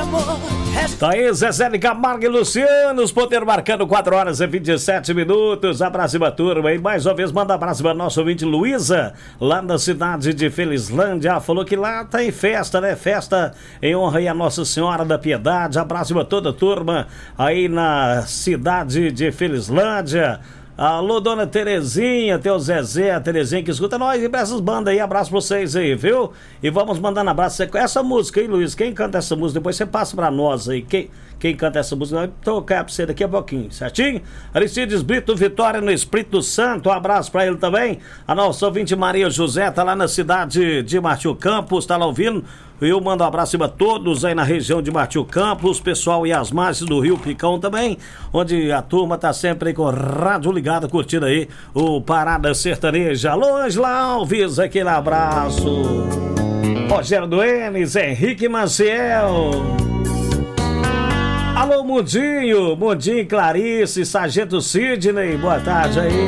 Tá aí Zezé de Camargo e Luciano, os poder marcando 4 horas e 27 minutos. Abraço pra turma. E mais uma vez manda abraço pra nossa ouvinte Luísa, lá na cidade de Felizlândia. Falou que lá tá em festa, né? Festa em honra aí a Nossa Senhora da Piedade. Abraço pra toda a turma aí na cidade de Felizlândia. Alô, dona Terezinha, teu Zezé, a Terezinha que escuta nós e pra essas bandas aí, abraço pra vocês aí, viu? E vamos mandando abraço. Você conhece essa música aí, Luiz? Quem canta essa música? Depois você passa pra nós aí. Quem canta essa música? Nós vamos tocar pra você daqui a pouquinho, certinho? Aristides Brito, Vitória no Espírito Santo, um abraço pra ele também. A nossa ouvinte Maria José tá lá na cidade de Martil Campos, tá lá ouvindo. Eu mando um abraço para todos aí na região de Martil Campos, pessoal e as margens do Rio Picão também, onde a turma tá sempre aí com o rádio ligado, curtindo aí o Parada Sertaneja. Alô, Angela Alves, aquele abraço. Rogério Duenes, Henrique Maciel. Alô, Mundinho, Clarice, Sargento Sidney, boa tarde aí.